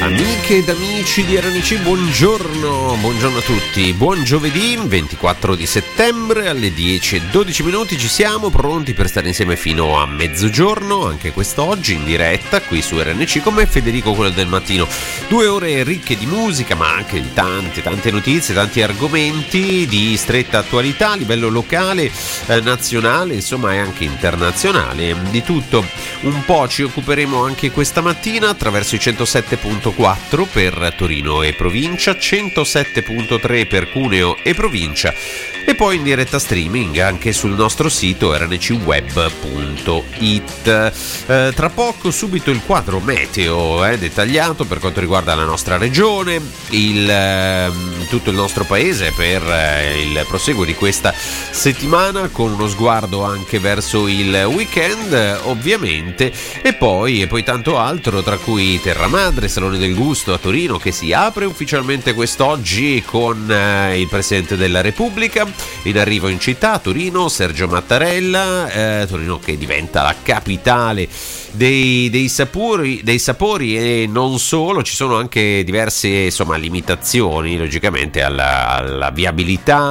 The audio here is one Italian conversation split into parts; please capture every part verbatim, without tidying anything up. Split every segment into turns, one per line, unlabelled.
Amiche ed amici di R N C, buongiorno, buongiorno a tutti, buon giovedì ventiquattro di settembre alle dieci e dodici minuti, ci siamo pronti per stare insieme fino a mezzogiorno, anche quest'oggi in diretta qui su R N C con me Federico, quello del mattino. Due ore ricche di musica ma anche di tante tante notizie, tanti argomenti di stretta attualità a livello locale, eh, nazionale, insomma e anche internazionale. Di tutto un po' ci occuperemo anche questa mattina attraverso i centosette virgola quattro per Torino e provincia, centosette virgola tre per Cuneo e provincia e poi in diretta streaming anche sul nostro sito r n c web punto i t. Eh, tra poco subito il quadro meteo eh, dettagliato per quanto riguarda la nostra regione, il, eh, tutto il nostro paese per eh, il proseguo di questa settimana con uno sguardo anche verso il weekend eh, ovviamente e poi, e poi tanto altro, tra cui Terra Madre, Salone del Gusto a Torino che si apre ufficialmente quest'oggi con eh, il Presidente della Repubblica in arrivo in città a Torino, Sergio Mattarella, eh, Torino che diventa la capitale dei, dei sapori dei sapori e non solo, ci sono anche diverse insomma limitazioni logicamente alla, alla viabilità,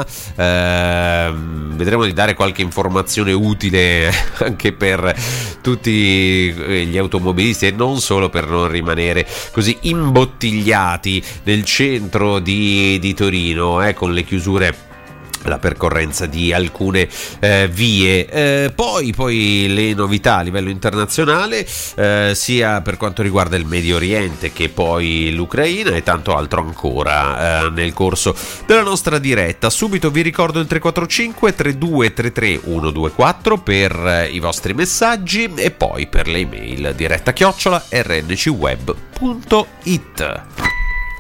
eh, vedremo di dare qualche informazione utile anche per tutti gli automobilisti e non solo, per non rimanere così imbottigliati nel centro di, di Torino eh, con le chiusure, la percorrenza di alcune eh, vie. Eh, poi, poi le novità a livello internazionale, eh, sia per quanto riguarda il Medio Oriente che poi l'Ucraina e tanto altro ancora eh, nel corso della nostra diretta. Subito vi ricordo il tre quattro cinque tre due tre tre uno due quattro per eh, i vostri messaggi e poi per le email diretta chiocciola r n c web punto i t.